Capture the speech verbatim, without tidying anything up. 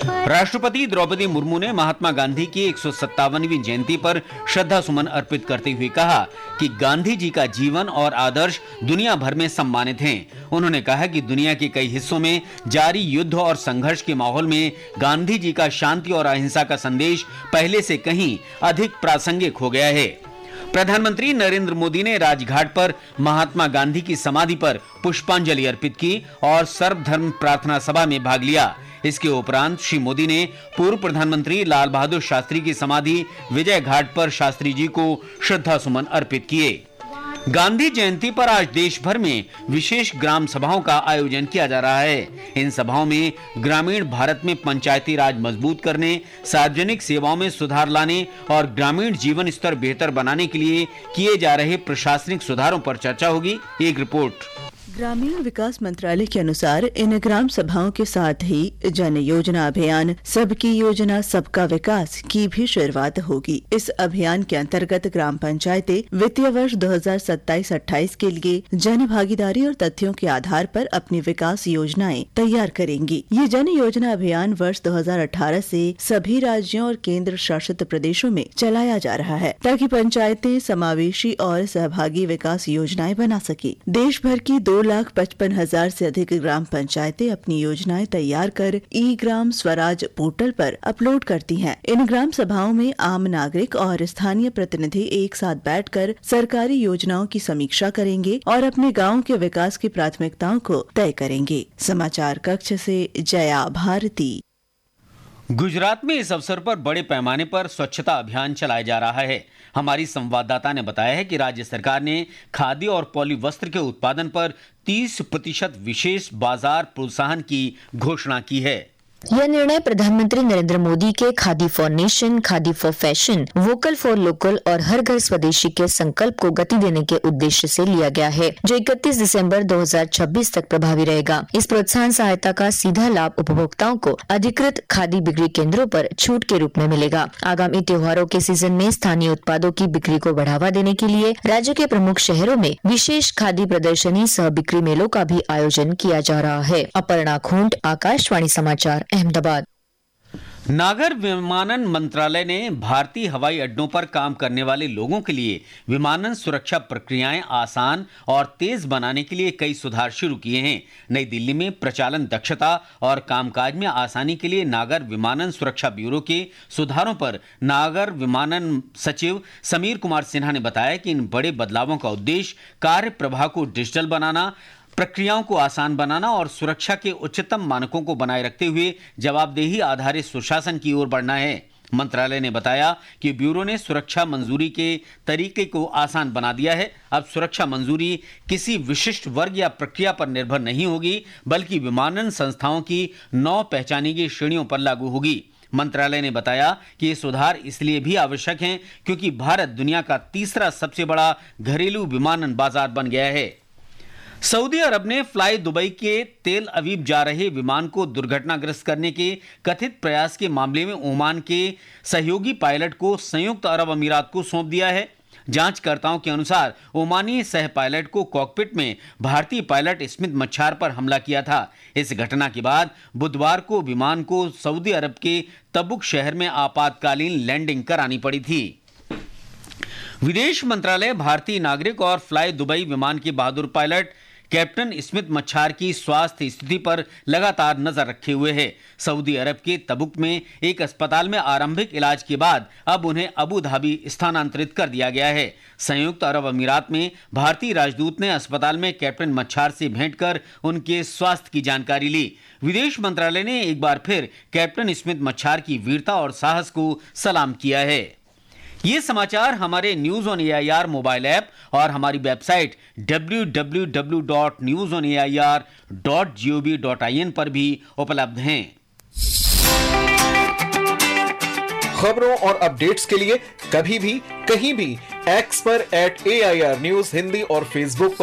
राष्ट्रपति द्रौपदी मुर्मू ने महात्मा गांधी की एक सौ सत्तावनवीं जयंती पर श्रद्धा सुमन अर्पित करते हुए कहा कि गांधी जी का जीवन और आदर्श दुनिया भर में सम्मानित हैं। उन्होंने कहा कि दुनिया के कई हिस्सों में जारी युद्ध और संघर्ष के माहौल में गांधी जी का शांति और अहिंसा का संदेश पहले से कहीं अधिक प्रासंगिक हो गया है। प्रधानमंत्री नरेंद्र मोदी ने राजघाट पर महात्मा गांधी की समाधि पर पुष्पांजलि अर्पित की और सर्वधर्म प्रार्थना सभा में भाग लिया। इसके उपरांत श्री मोदी ने पूर्व प्रधानमंत्री लाल बहादुर शास्त्री की समाधि विजय घाट पर शास्त्री जी को श्रद्धा सुमन अर्पित किए। गांधी जयंती पर आज देश भर में विशेष ग्राम सभाओं का आयोजन किया जा रहा है। इन सभाओं में ग्रामीण भारत में पंचायती राज मजबूत करने, सार्वजनिक सेवाओं में सुधार लाने और ग्रामीण जीवन स्तर बेहतर बनाने के लिए किए जा रहे प्रशासनिक सुधारों पर चर्चा होगी। एक रिपोर्ट। ग्रामीण विकास मंत्रालय के अनुसार इन ग्राम सभाओं के साथ ही जन योजना अभियान सबकी योजना सबका विकास की भी शुरुआत होगी। इस अभियान के अंतर्गत ग्राम पंचायतें वित्तीय वर्ष दो हज़ार सत्ताईस अट्ठाईस के लिए जन भागीदारी और तथ्यों के आधार पर अपनी विकास योजनाएं तैयार करेंगी। ये जन योजना अभियान वर्ष दो हज़ार अठारह से सभी राज्यों और केंद्र शासित प्रदेशों में चलाया जा रहा है, ताकि पंचायतें समावेशी और सहभागी विकास योजनाएं बना सके। देश भर की दो लाख पचपन हजार से अधिक ग्राम पंचायतें अपनी योजनाएं तैयार कर ई ग्राम स्वराज पोर्टल पर अपलोड करती हैं। इन ग्राम सभाओं में आम नागरिक और स्थानीय प्रतिनिधि एक साथ बैठकर सरकारी योजनाओं की समीक्षा करेंगे और अपने गांव के विकास की प्राथमिकताओं को तय करेंगे। समाचार कक्ष से जया भारती। गुजरात में इस अवसर पर बड़े पैमाने पर स्वच्छता अभियान चलाया जा रहा है। हमारी संवाददाता ने बताया है कि राज्य सरकार ने खादी और पॉलीवस्त्र के उत्पादन पर तीस प्रतिशत विशेष बाजार प्रोत्साहन की घोषणा की है। यह निर्णय प्रधानमंत्री नरेंद्र मोदी के khadi for nation, khadi for fashion, vocal for local और हर घर स्वदेशी के संकल्प को गति देने के उद्देश्य से लिया गया है, जो इकतीस दिसंबर दो हज़ार छब्बीस तक प्रभावी रहेगा। इस प्रोत्साहन सहायता का सीधा लाभ उपभोक्ताओं को अधिकृत खादी बिक्री केंद्रों पर छूट के रूप में मिलेगा। आगामी त्योहारों के सीजन में स्थानीय उत्पादों की बिक्री को बढ़ावा देने के लिए राज्य के प्रमुख शहरों में विशेष खादी प्रदर्शनी सह बिक्री मेलों का भी आयोजन किया जा रहा है। अपर्णा खूंट, आकाशवाणी समाचार, अहमदाबाद। नागर विमानन मंत्रालय ने भारतीय हवाई अड्डों पर काम करने वाले लोगों के लिए विमानन सुरक्षा प्रक्रियाएं आसान और तेज बनाने के लिए कई सुधार शुरू किए हैं। नई दिल्ली में प्रचालन दक्षता और कामकाज में आसानी के लिए नागर विमानन सुरक्षा ब्यूरो के सुधारों पर नागर विमानन सचिव समीर कुमार सिन्हा ने बताया कि इन बड़े बदलावों का उद्देश्य कार्य प्रवाह को डिजिटल बनाना, प्रक्रियाओं को आसान बनाना और सुरक्षा के उच्चतम मानकों को बनाए रखते हुए जवाबदेही आधारित सुशासन की ओर बढ़ना है। मंत्रालय ने बताया कि ब्यूरो ने सुरक्षा मंजूरी के तरीके को आसान बना दिया है। अब सुरक्षा मंजूरी किसी विशिष्ट वर्ग या प्रक्रिया पर निर्भर नहीं होगी, बल्कि विमानन संस्थाओं की नौ पहचानी गई श्रेणियों पर लागू होगी। मंत्रालय ने बताया कि ये सुधार इसलिए भी आवश्यक हैं क्योंकि भारत दुनिया का तीसरा सबसे बड़ा घरेलू विमानन बाजार बन गया है। सऊदी अरब ने फ्लाई दुबई के तेल अवीव जा रहे विमान को दुर्घटनाग्रस्त करने के कथित प्रयास के मामले में ओमान के सहयोगी पायलट को संयुक्त अरब अमीरात को सौंप दिया है। जांचकर्ताओं के अनुसार ओमानी सह पायलट को कॉकपिट में भारतीय पायलट स्मिथ मच्छार पर हमला किया था। इस घटना के बाद बुधवार को विमान को सऊदी अरब के तबुक शहर में आपातकालीन लैंडिंग करानी पड़ी थी। विदेश मंत्रालय भारतीय नागरिक और फ्लाई दुबई विमान के बहादुर पायलट कैप्टन स्मिथ मच्छार की स्वास्थ्य स्थिति पर लगातार नजर रखे हुए है। सऊदी अरब के तबुक में एक अस्पताल में आरंभिक इलाज के बाद अब उन्हें अबू धाबी स्थानांतरित कर दिया गया है। संयुक्त अरब अमीरात में भारतीय राजदूत ने अस्पताल में कैप्टन मच्छार से भेंट कर उनके स्वास्थ्य की जानकारी ली। विदेश मंत्रालय ने एक बार फिर कैप्टन स्मिथ मच्छार की वीरता और साहस को सलाम किया है। ये समाचार हमारे news on AIR mobile app और हमारी website W W W dot news on A I R dot G O V dot I N पर भी उपलब्ध हैं। खबरों और अपडेट्स के लिए कभी भी कहीं भी एक्स पर eight A I R news Hindi और फेसबुक पर